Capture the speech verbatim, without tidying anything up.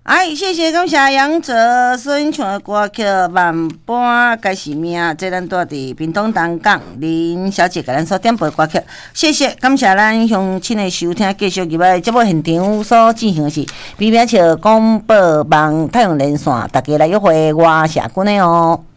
哎，谢谢感谢杨哲所唱的歌曲《万般皆是命》，这咱住伫屏东东港林小姐给咱所点播的歌曲，谢谢感谢咱乡亲的收听，继续入来节目现场所进行的是比拼笑广播网太阳连线，大家来约会我社群的哦。